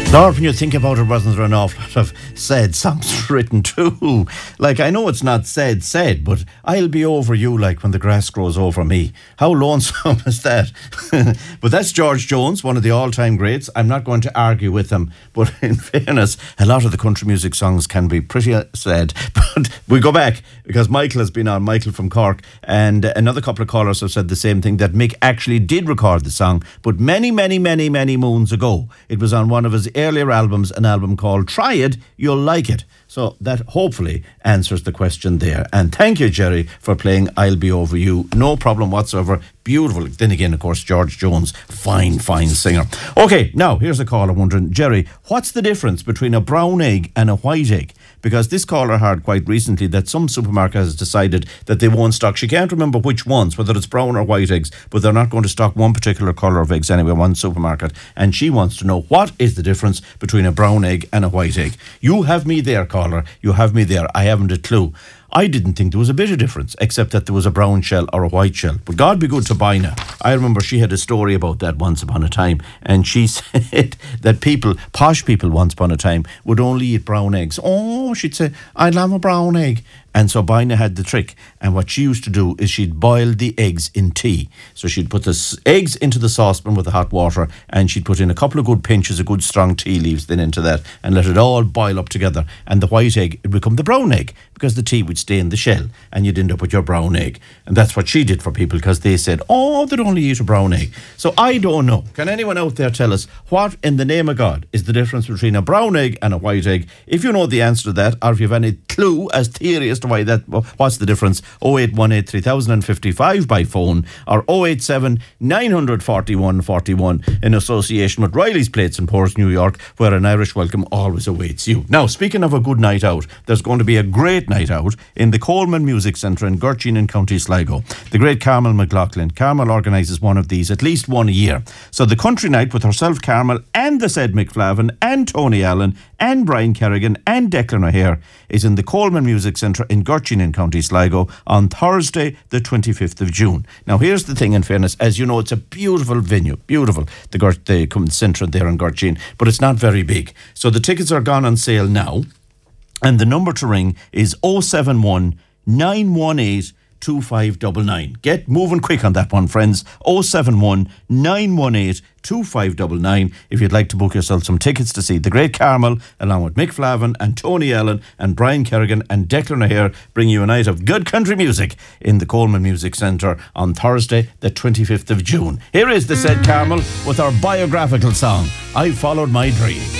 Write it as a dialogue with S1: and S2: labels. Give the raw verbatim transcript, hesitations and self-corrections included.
S1: Lord, when you think about it, wasn't there an awful lot of sad songs written too? Like, I know it's not said, said, but I'll be over you like when the grass grows over me. How lonesome is that? But that's George Jones, one of the all-time greats. I'm not going to argue with him, but in fairness, a lot of the country music songs can be pretty sad. But we go back, because Michael has been on, Michael from Cork, and another couple of callers have said the same thing, that Mick actually did record the song, but many, many, many, many moons ago. It was on one of his earlier albums, an album called Try It, You'll Like It. So that hopefully answers the question there. And thank you, Jerry, for playing I'll Be Over You. No problem whatsoever. Beautiful. Then again, of course, George Jones, fine, fine singer. Okay, now, here's a caller wondering, Jerry, what's the difference between a brown egg and a white egg? Because this caller heard quite recently that some supermarket has decided that they won't stock, she can't remember which ones, whether it's brown or white eggs, but they're not going to stock one particular colour of eggs anyway, one supermarket. And she wants to know, what is the difference between a brown egg and a white egg? You have me there, caller. You have me there. I haven't a clue. I didn't think there was a bit of difference, except that there was a brown shell or a white shell. But God be good to Bina. I remember she had a story about that once upon a time, and she said that people, posh people once upon a time, would only eat brown eggs. Oh, she'd say, I'd have a brown egg. And so Bina had the trick, and what she used to do is she'd boil the eggs in tea. So she'd put the s- eggs into the saucepan with the hot water, and she'd put in a couple of good pinches of good strong tea leaves then into that, and let it all boil up together. And the white egg would become the brown egg, because the tea would stay in the shell, and you'd end up with your brown egg. And that's what she did for people, because they said, oh, they'd only eat a brown egg. So I don't know. Can anyone out there tell us what, in the name of God, is the difference between a brown egg and a white egg? If you know the answer to that, or if you have any clue as theory as to why that, what's the difference, oh eight one eight, three thousand fifty-five by phone, or oh eight seven, nine four one, four one, in association with Riley's Plates in Pours, New York, where an Irish welcome always awaits you. Now, speaking of a good night out, there's going to be a great night out in the Coleman Music Centre in Gurteen in County Sligo. The great Carmel McLaughlin. Carmel organises one of these, at least one a year. So the country night with herself, Carmel, and the said McFlavin, and Tony Allen, and Brian Kerrigan, and Declan O'Hare is in the Coleman Music Centre in Gurteen in County Sligo on Thursday the twenty-fifth of June. Now here's the thing, in fairness, as you know, it's a beautiful venue, beautiful, the, Gur- the Centre there in Gurteen, but it's not very big. So the tickets are gone on sale now, and the number to ring is oh seven one, nine one eight, two five nine nine. Get moving quick on that one, friends. oh seven one, nine one eight, two five nine nine if you'd like to book yourself some tickets to see the great Carmel, along with Mick Flavin and Tony Allen and Brian Kerrigan and Declan O'Hare, bring you a night of good country music in the Coleman Music Centre on Thursday the twenty-fifth of June. Here is the said Carmel with our biographical song, I Followed My Dream.